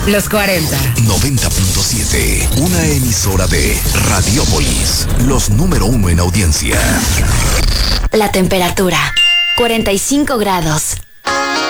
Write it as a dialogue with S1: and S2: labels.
S1: Los 40.
S2: 90.7. Una emisora de Radiópolis. Los número 1 en audiencia.
S3: La temperatura, 45 grados.